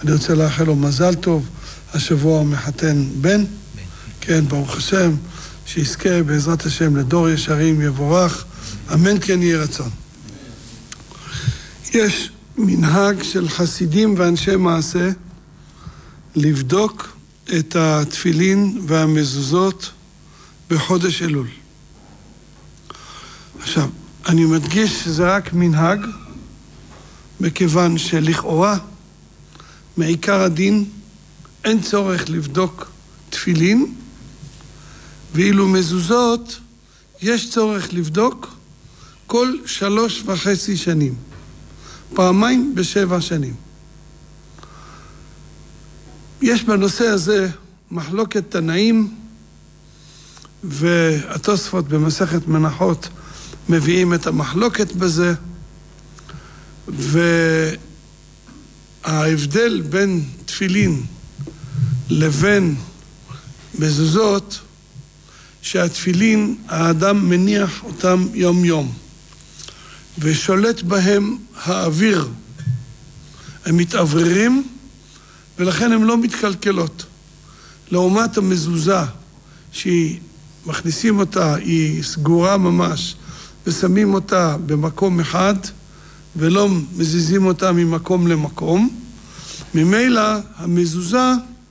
אני רוצה לאחל לו מזל טוב, השבוע הוא מחתן בן, כן, ברוך השם, שיזכה בעזרת השם לדור ישרים יבורך, אמן כן יהיה רצון. יש מנהג של חסידים ואנשי מעשה לבדוק את התפילין והמזוזות בחודש אלול. עכשיו, אני מדגיש שזה רק מנהג, מכיוון שלכאורה, מעיקר הדין, אין צורך לבדוק תפילין, ואילו מזוזות, יש צורך לבדוק כל 3.5 שנים, פעמיים ב7 שנים. יש בנושא הזה מחלוקת תנאים, והתוספות במסכת מנחות מביאים את המחלוקת בזה, וההבדל בין תפילין לבין מזוזות, שהתפילין האדם מניח אותם יום יום, ושולט בהם האוויר. הם מתאווררים, ולכן הם לא מתקלקלות. לעומת המזוזה, שהיא מכניסים אותה, היא סגורה ממש, ושמים אותה במקום אחד, ולא מזיזים אותה ממקום למקום. ממילא המזוזה,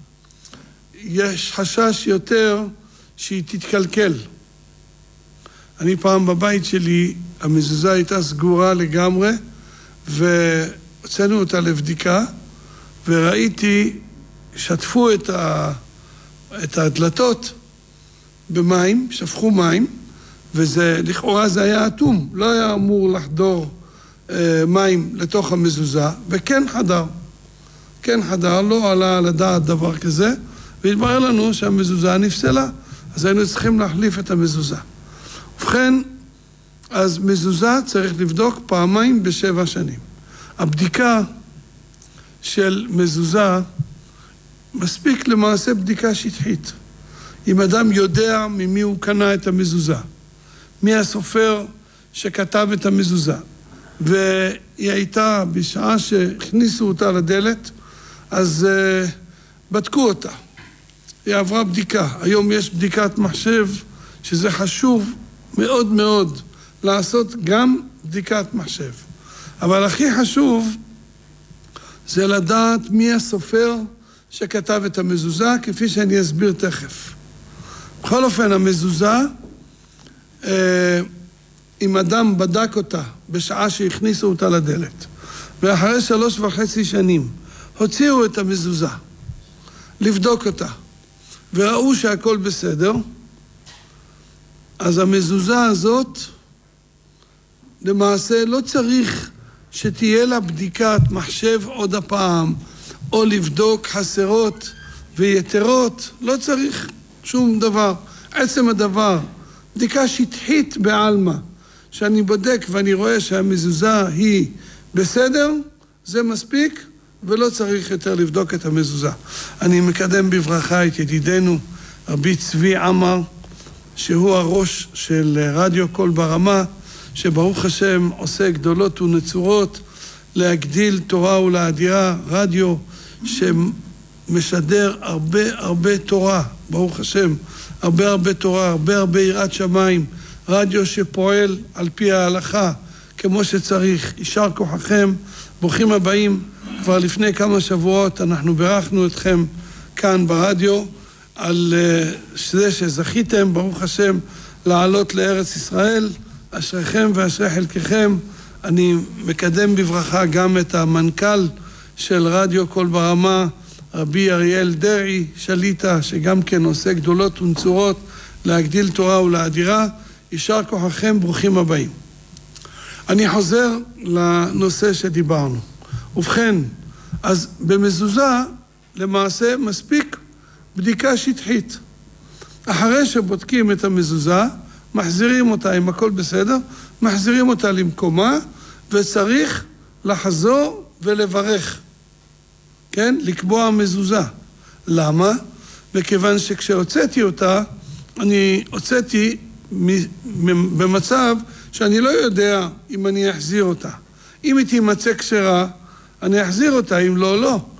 יש חשש יותר שהיא תתקלקל. אני פעם בבית שלי, המזוזה הייתה סגורה לגמרי, והוצאנו אותה לבדיקה, וראיתי, שטפו את הדלתות במים, שפכו מים, וזה, לכאורה זה היה אטום, לא היה אמור לחדור מים לתוך המזוזה, וכן חדר. כן חדר, לא עלה על הדעת דבר כזה, והתברר לנו שהמזוזה נפסלה, אז היינו צריכים להחליף את המזוזה. ובכן, אז מזוזה צריך לבדוק פעמיים ב7 שנים. הבדיקה של מזוזה מספיק למעשה בדיקה שטחית. אם אדם יודע ממי הוא קנה את המזוזה, מי הסופר שכתב את המזוזה, והיא הייתה בשעה שהכניסו אותה לדלת, אז בדקו אותה. היא עברה בדיקה. היום יש בדיקת מחשב, שזה חשוב מאוד מאוד לעשות גם בדיקת מחשב. אבל הכי חשוב זה לדעת מי הסופר שכתב את המזוזה, כפי שאני אסביר תכף. בכל אופן, המזוזה, אם אדם בדק אותה בשעה שהכניסו אותה לדלת, ואחרי 3.5 שנים הוציאו את המזוזה, לבדוק אותה, וראו שהכל בסדר, אז המזוזה הזאת, למעשה לא צריך שתהיה לה בדיקת מחשב עוד הפעם, או לבדוק חסרות ויתרות, לא צריך שום דבר. עצם הדבר, בדיקה שטחית בעלמא, שאני בודק ואני רואה שהמזוזה היא בסדר, זה מספיק, ולא צריך יותר לבדוק את המזוזה. אני מקדם בברכה את ידידנו, רבי צבי עמר, שהוא הראש של רדיו קול ברמה, שברוך השם עושה גדולות ונצורות להגדיל תורה ולהדירה, רדיו שמשדר הרבה תורה, ברוך השם, הרבה תורה, הרבה יראת שמיים, רדיו שפועל על פי ההלכה כמו שצריך. יישר כוחכם, ברוכים הבאים. כבר לפני כמה שבועות אנחנו בירכנו אתכם כאן ברדיו על זה שזכיתם, ברוך השם, לעלות לארץ ישראל. אשריכם ואשרי חלקכם. אני מקדם בברכה גם את המנכ"ל של רדיו קול ברמה, רבי אריאל דרעי שליטה, שגם כן עושה גדולות ונצורות להגדיל תורה ולהדירה. יישר כוחכם, ברוכים הבאים. אני חוזר לנושא שדיברנו. ובכן, אז במזוזה למעשה מספיק בדיקה שטחית. אחרי שבודקים את המזוזה, מחזירים אותה, אם הכל בסדר, מחזירים אותה למקומה, וצריך לחזור ולברך. כן? לקבוע מזוזה. למה? מכיוון שכשהוצאתי אותה, אני הוצאתי במצב שאני לא יודע אם אני אחזיר אותה. אם היא תימצא כשרה, אני אחזיר אותה, אם לא, לא.